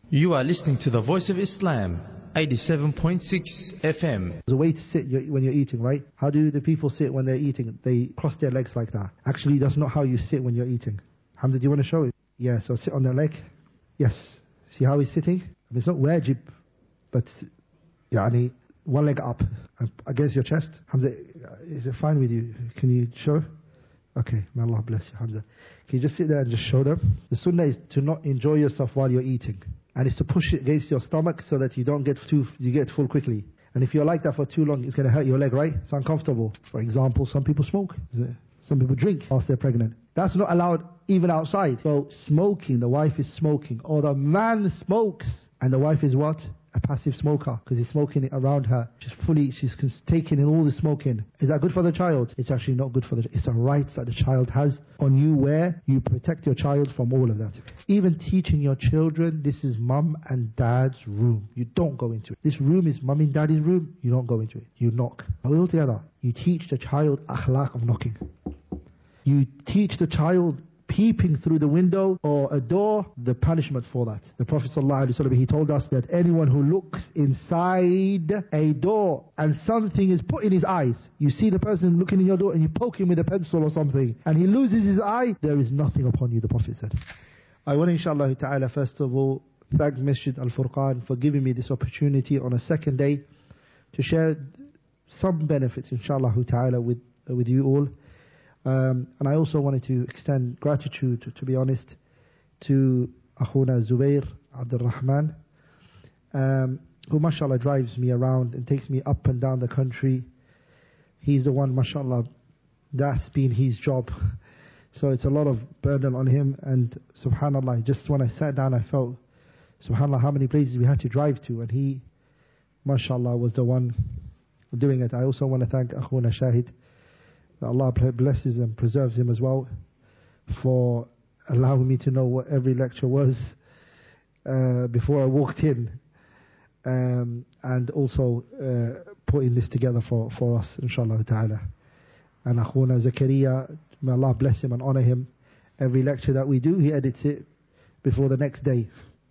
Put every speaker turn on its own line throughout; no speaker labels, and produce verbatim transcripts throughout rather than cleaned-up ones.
You are listening to the Voice of Islam, eighty-seven point six F M.
There's a way to sit when you're eating, right? How do the people sit when they're eating? They cross their legs like that. Actually, that's not how you sit when you're eating. Hamza, do you want to show it? Yeah, so sit on their leg. Yes. See how he's sitting? I mean, it's not wajib, but yani, one leg up against your chest. Hamza, is it fine with you? Can you show? Okay, may Allah bless you, Hamza. Can you just sit there and just show them? The sunnah is to not enjoy yourself while you're eating. And it's to push it against your stomach so that you don't get too, you get full quickly. And if you're like that for too long, it's going to hurt your leg, right? It's uncomfortable. For example, some people smoke. Some people drink whilst they're pregnant. That's not allowed even outside. So smoking, the wife is smoking. Or the man smokes. And the wife is what? A passive smoker. Because he's smoking it around her. She's fully, she's taking in all the smoking. Is that good for the child? It's actually not good for the child. It's a right that the child has on you where you protect your child from all of that. Even teaching your children, this is mum and dad's room. You don't go into it. This room is mum and daddy's room. You don't go into it. You knock. All together. You teach the child akhlaq of knocking. You teach the child peeping through the window or a door, the punishment for that. The Prophet ﷺ, he told us that anyone who looks inside a door and something is put in his eyes, you see the person looking in your door and you poke him with a pencil or something and he loses his eye, there is nothing upon you, the Prophet said. I want to inshallah ta'ala first of all thank Masjid Al-Furqan for giving me this opportunity on a second day to share some benefits inshallah ta'ala with, uh, with you all. Um, and I also wanted to extend gratitude, to, to be honest, to Akhuna Zubair Abdul Rahman, um, who mashallah drives me around and takes me up and down the country. He's the one, mashallah, that's been his job. So it's a lot of burden on him. And subhanallah, just when I sat down, I felt, subhanallah, how many places we had to drive to. And he, mashallah, was the one doing it. I also want to thank Akhuna Shahid. Allah blesses and preserves him as well for allowing me to know what every lecture was uh, before I walked in, um, and also uh, putting this together for, for us inshallah ta'ala. And Akhuna Zakaria, may Allah bless him and honor him. Every lecture that we do, he edits it before the next day.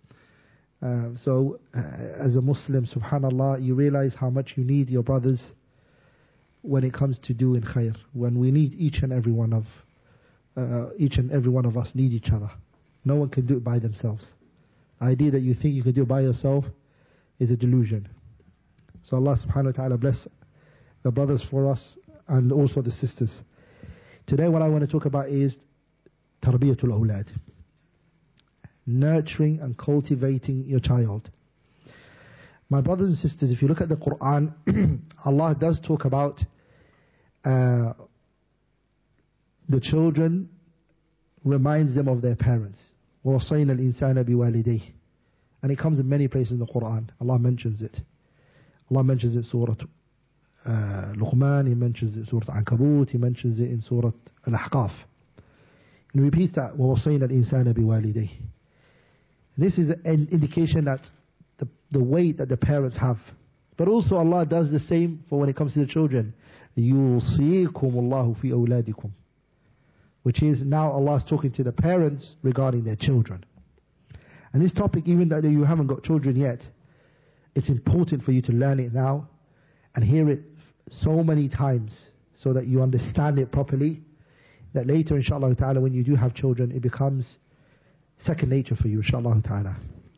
Uh, so uh, as a Muslim, subhanallah, you realize how much you need your brothers when it comes to doing khair, when we need each and every one of uh, each and every one of us need each other. No one can do it by themselves. The idea that you think you can do it by yourself is a delusion. So Allah subhanahu wa ta'ala bless the brothers for us and also the sisters. Today what I want to talk about is tarbiyatul awlad, nurturing and cultivating your child. My brothers and sisters, if you look at the Quran, Allah does talk about uh, the children, reminds them of their parents. وَوَصَّيْنَا الْإِنسَانَ بِوَالِدَيْهِ. And it comes in many places in the Quran. Allah mentions it. Allah mentions it in Surah uh, Luqman, He mentions it in Surah Ankabut, He mentions it in Surah Al-Ahqaf. And He repeats that, وَوَصَّيْنَا الْإِنسَانَ بِوَالِدَيْهِ. This is an indication that The, the weight that the parents have. But also Allah does the same for when it comes to the children. يُوصِيكُمُ اللَّهُ فِي أَوْلَادِكُمْ. Which is now Allah is talking to the parents regarding their children. And this topic, even though you haven't got children yet, it's important for you to learn it now and hear it so many times so that you understand it properly, that later inshallah ta'ala when you do have children it becomes second nature for you inshallah ta'ala.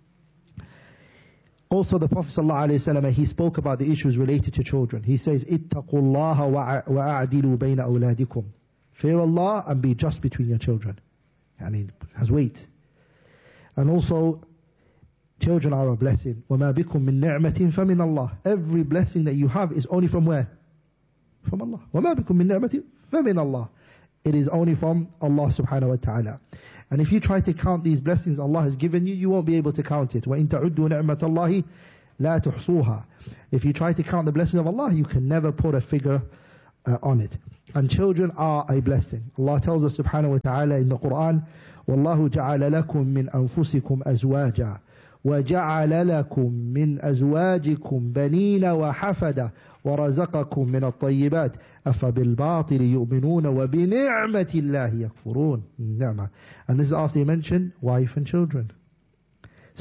Also the Prophet ﷺ, he spoke about the issues related to children. He says, اتَّقُوا اللَّهَ وَأَعْدِلُوا بَيْنَ أَوْلَادِكُمْ. Fear Allah and be just between your children. Yani, has weight. And also, children are a blessing. وَمَا بِكُم مِّن نِعْمَةٍ فَمِنَ اللَّهِ. Every blessing that you have is only from where? From Allah. وَمَا بِكُم مِّن نِعْمَةٍ فَمِنَ اللَّهِ. It is only from Allah subhanahu wa ta'ala. And if you try to count these blessings Allah has given you, you won't be able to count it. وَإِن تَعُدُّوا نِعْمَةَ اللَّهِ لَا تُحْصُوهَا. If you try to count the blessing of Allah, you can never put a figure uh, on it. And children are a blessing. Allah tells us subhanahu wa ta'ala in the Quran, وَاللَّهُ جَعَلَ لَكُم مِّنْ أَنفُسِكُمْ أَزْوَاجًا وَجَعَلَ لَكُم مِّنْ أَزْوَاجِكُمْ بَنِينَ وَحَفَدًا وَرَزَقَكُم مِّنَ الطَّيِّبَاتِ أَفَبِالْبَاطِلِ يُؤْمِنُونَ وَبِنِعْمَةِ اللَّهِ يَكْفُرُونَ. And this is after he mentioned wife and children.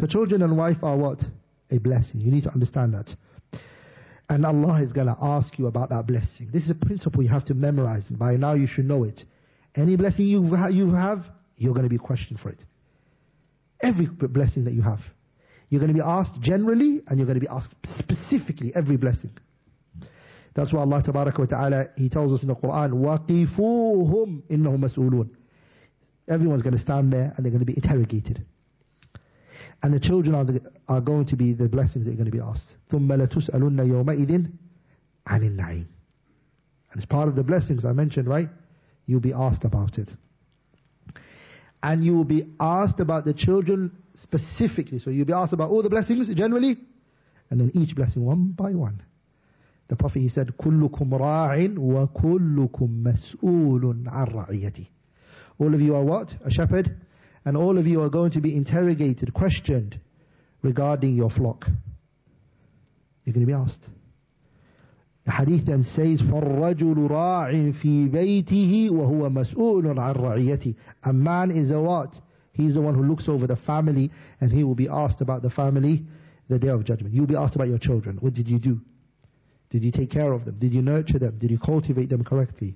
So children and wife are what? A blessing. You need to understand that. And Allah is going to ask you about that blessing. This is a principle you have to memorize. And by now you should know it. Any blessing you you have, you're going to be questioned for it. Every blessing that you have. You're going to be asked generally, and you're going to be asked specifically every blessing. That's why Allah Tabaraka wa Ta'ala, He tells us in the Quran, وَقِفُوهُمْ إِنَّهُمْ مَسْئُولُونَ. Everyone's going to stand there and they're going to be interrogated. And the children are, the, are going to be the blessings that are going to be asked. ثُمَّ لَتُسْأَلُنَّ يَوْمَئِذٍ عَنِ النَّعِيمِ. And it's part of the blessings I mentioned, right? You'll be asked about it. And you will be asked about the children specifically. So you'll be asked about all the blessings generally, and then each blessing one by one. The Prophet, he said, كُلُّكُمْ رَاعٍ وَكُلُّكُمْ مَسْئُولٌ عَنْ رَعِيَّتِهِ. All of you are what? A shepherd. And all of you are going to be interrogated, questioned regarding your flock. You're going to be asked. The hadith then says, فَالرَّجُلُ رَاعٍ فِي بَيْتِهِ وَهُوَ مَسْئُولٌ عَنْ رَعِيَّتِهِ. A man is a what? He's the one who looks over the family, and he will be asked about the family the day of judgment. You'll be asked about your children. What did you do? Did you take care of them? Did you nurture them? Did you cultivate them correctly?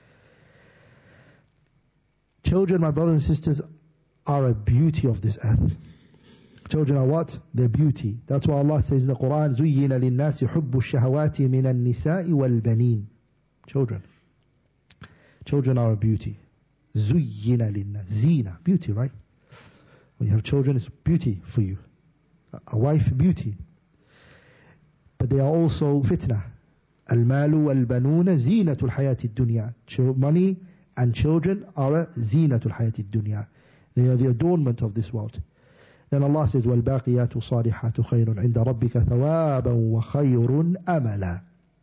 Children, my brothers and sisters, are a beauty of this earth. Children are what? They're beauty. That's why Allah says in the Quran, زُيِّنَ لِلنَّاسِ حُبُّ الشَّهَوَاتِ مِنَ النِّسَاءِ وَالْبَنِينَ. Children. Children are a beauty. زُيِّنَ لِلنَّاسِ. Zina. Beauty, right? When you have children, it's beauty for you. A wife, beauty. But they are also fitna. الْمَالُ وَالْبَنُونَ زِينَةُ الْحَيَاةِ الدُّنْيَا. Money and children are a زِينَةُ الْحَيَاةِ الدُّنْيَا. They are the adornment of this world. Then Allah says, وَالْبَاقِيَاتُ صَالِحَاتُ خَيْرٌ عِنْدَ رَبِّكَ ثَوَابًا وَخَيْرٌ أَمَلًا.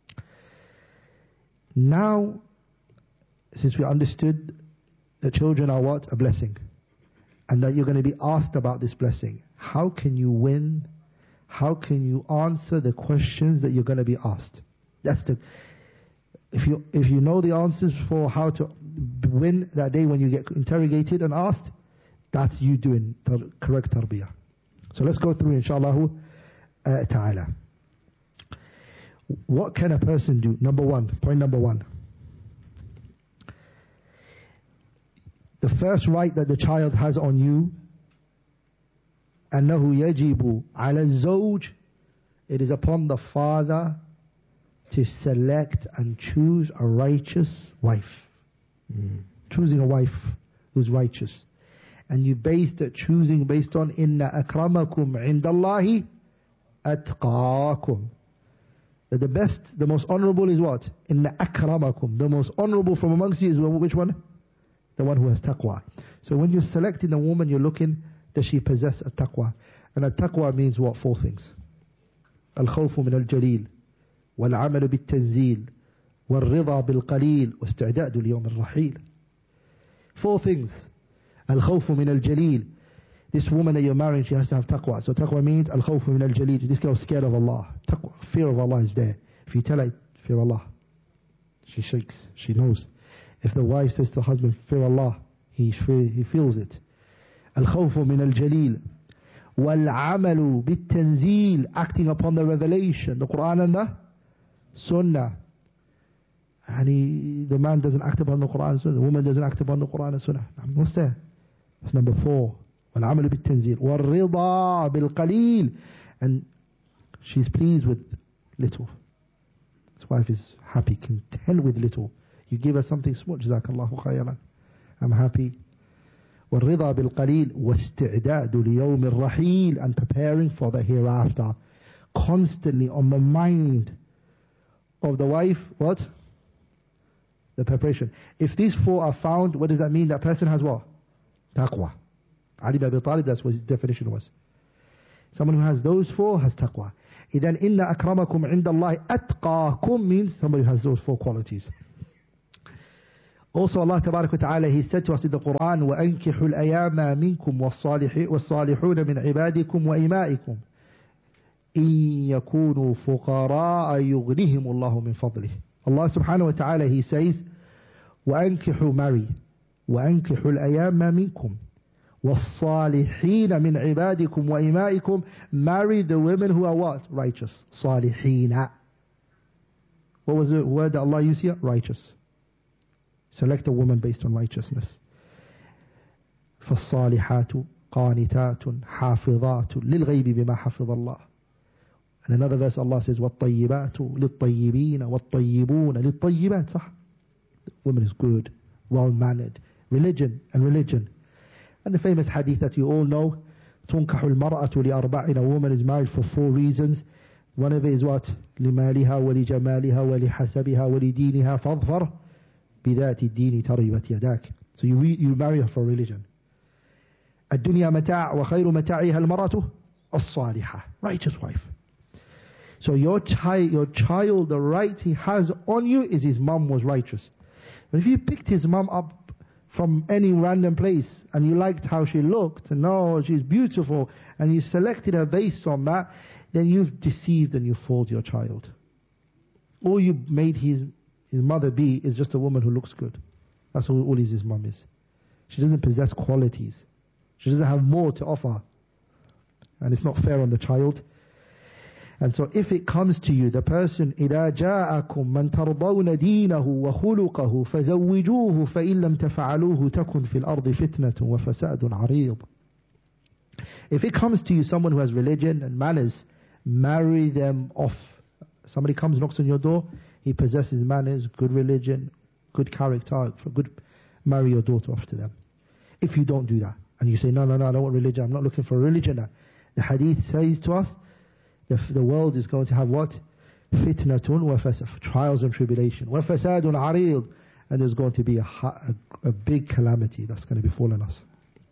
Now, since we understood that children are what? A blessing. And that you're going to be asked about this blessing. How can you win? How can you answer the questions that you're going to be asked? That's the... If you, if you know the answers for how to win that day when you get interrogated and asked, that's you doing tar- correct tarbiyah. So let's go through inshallah uh, ta'ala. What can a person do? Number one, point number one. The first right that the child has on you, أنه يجب على الزوج, it is upon the father to select and choose a righteous wife. Mm. Choosing a wife who's righteous. And you base that choosing based on inna akramakum indallahi atqakum. That the best, the most honorable is what? Inna akramakum. The most honorable from amongst you is which one? The one who has taqwa. So when you're selecting a woman, you're looking, does she possess a taqwa? And a taqwa means what? Four things. Al-khawfu min al-jalil, wal-amalu bit-tanzil, wal-ridha bil-qalil, wa-isti'dadu li-yawm al-rahil. Four things. Al-khawfu min al-jalil. This woman that you're marrying, she has to have taqwa. So taqwa means al-khawfu min al-jalil. This girl is scared of Allah. Taqwa, fear of Allah is there. If you tell her, fear Allah, she shakes, she knows. If the wife says to the husband, fear Allah, he, he feels it. Al-khawfu min al-jalil. Wal-amalu bit-tanzil, acting upon the revelation, the Quran and the Sunnah. And he, the man doesn't act upon the Quran and Sunnah, the woman doesn't act upon the Quran and Sunnah. What's that? That's number four. Wal-amalu bit-tanzil. Wal-ridha bil-qalil. And she's pleased with little. His wife is happy, content with little. You give her something small, Jazakallahu khayran. I'm happy. وَالرِّضَى بِالْقَلِيلِ وَاسْتِعْدَادُ لِيَوْمِ الرَّحِيلِ, and preparing for the hereafter. Constantly on the mind of the wife, what? The preparation. If these four are found, what does that mean? That person has what? Taqwa. Ali ibn Abi Talib, that's what his definition was. Someone who has those four has taqwa. Then inna akramakum indallahi atqakum means somebody who has those four qualities. Also Allah Tabarak wa Ta'ala, He said to us in the Quran, وَأَنْكِحُوا الْأَيَامَ مِنْكُمْ وَالصَّالِحُونَ مِنْ عِبَادِكُمْ وَإِمَائِكُمْ إِنْ يَكُونُوا فُقَرَاءَ يُغْنِهِمُ اللَّهُ مِنْ فَضْلِهِ. Allah Subhanahu wa Ta'ala, He says, وَأَنْكِحُوا marry وَأَنْكِحُوا الْأَيَامَ مِنْكُمْ وَالصَّالِحِينَ مِنْ عِبَادِكُمْ وَإِمَائِكُمْ. Marry the women who are what? Righteous. صَالِحِينَ. What was the word that Allah used here? Righteous. Select a woman based on righteousness. فَالصَّالِحَاتُ قَانِتَاتٌ حَافِظَاتٌ لِلْغَيْبِ بِمَا حَفِظَ اللَّهِ. And another verse Allah says, وَالطَّيِّبَاتُ لِلطَّيِّبِينَ وَالطَّيِّبُونَ لِلطَّيِّبَاتِ. صح? The woman is good, well-mannered. Religion and religion. And the famous hadith that you all know, تُنْكَحُ الْمَرْأَةُ لِأَرْبَعٍ. A woman is married for four reasons. One of it is what? لِمَالِهَا وَلِجَمَالِهَا وَلِحَسَبِهَا وَلِدِينِهَا فَاظْفَرْ بِذَاتِ الدِّينِ تَرِبَتْ يَدَاكَ. So you, re, you marry her for religion. الدنيا متاع وخير متاعها المرأة الصالحة. Righteous wife. So your child, your child, the right he has on you is his mom was righteous. But if you picked his mom up from any random place and you liked how she looked and no, she's beautiful, and you selected her based on that, then you've deceived and you fooled your child. All you made his his mother be is just a woman who looks good. That's all, all his, his mom is. She doesn't possess qualities. She doesn't have more to offer. And it's not fair on the child. And so if it comes to you, the person, إِذَا جَاءَكُمْ مَنْ تَرْضَوْنَ دِينَهُ وَخُلُقَهُ فَزَوِّجُوهُ فَإِن لَمْ تَفْعَلُوهُ تَكُنْ فِي الْأَرْضِ فِتْنَةٌ وَفَسَادٌ عَرِيضٌ. If it comes to you, someone who has religion and manners, marry them off. Somebody comes, knocks on your door, he possesses manners, good religion, good character, for good, marry your daughter off to them. If you don't do that, and you say, no, no, no, I don't want religion, I'm not looking for religion. The hadith says to us, the, the world is going to have what? Fitnatun wa fasad, trials and tribulation. Wa fasadun arid, and there's going to be a, a, a big calamity that's going to be falling us.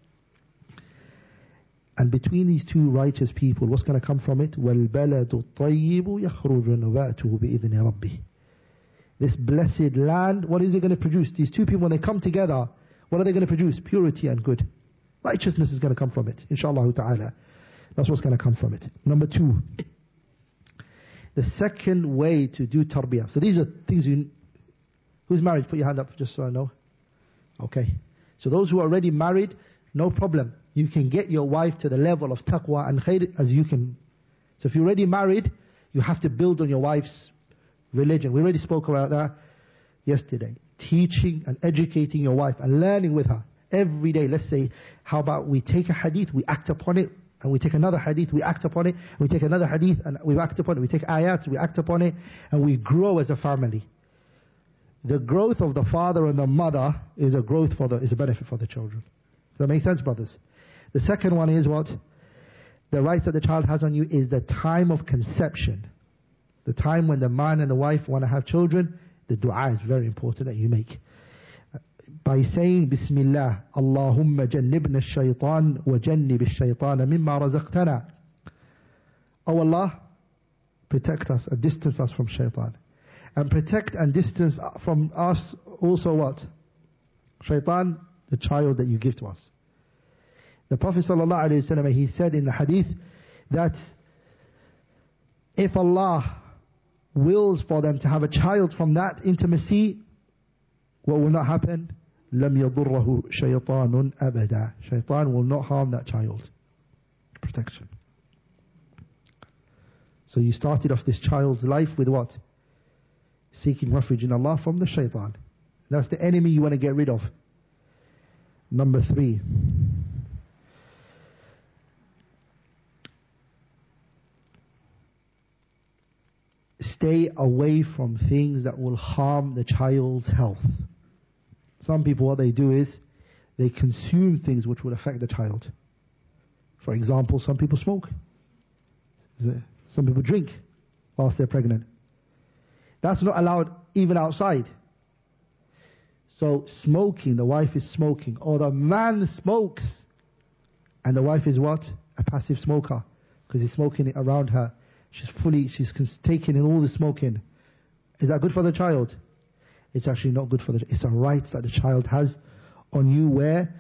And between these two righteous people, what's going to come from it? وَالْبَلَدُ الطَّيِّبُ يَخْرُجُ نَبَاتُهُ بِإِذْنِ رَبِّهِ. This blessed land, what is it going to produce? These two people, when they come together, what are they going to produce? Purity and good. Righteousness is going to come from it, inshallah ta'ala. That's what's going to come from it. Number two, the second way to do tarbiyah. So these are things you... Who's married? Put your hand up just so I know. Okay. So those who are already married, no problem. You can get your wife to the level of taqwa and khair as you can. So if you're already married, you have to build on your wife's religion. We already spoke about that yesterday. Teaching and educating your wife and learning with her every day. Let's say, how about we take a hadith, we act upon it, and we take another hadith, we act upon it, and we take another hadith, and we act upon it, we take ayat, we act upon it, and we grow as a family. The growth of the father and the mother is a growth for the, is a benefit for the children. Does that make sense, brothers? The second one is what? The rights that the child has on you is the time of conception. The time when the man and the wife want to have children, the dua is very important that you make. By saying Bismillah, Allahumma jannibna ash-shaytan wa jannib ash-shaytana mimma razaqtana. Oh Allah, protect us and distance us from shaitan. And protect and distance from us also what? Shaitan, the child that you give to us. The Prophet ﷺ, he said in the hadith that if Allah wills for them to have a child from that intimacy, what will not happen? لَمْ يَضُرَّهُ شَيْطَانٌ أَبَدًا. Shaitan will not harm that child. Protection. So you started off this child's life with what? Seeking refuge in Allah from the shaitan. That's the enemy you want to get rid of. Number three. Stay away from things that will harm the child's health. Some people, what they do is they consume things which will affect the child. For example, some people smoke. Some people drink whilst they're pregnant. That's not allowed even outside. So smoking, the wife is smoking, or the man smokes, and the wife is what? A passive smoker, because he's smoking it around her. She's fully, she's taking in all the smoking. Is that good for the child? It's actually not good for the child. It's a right that the child has on you where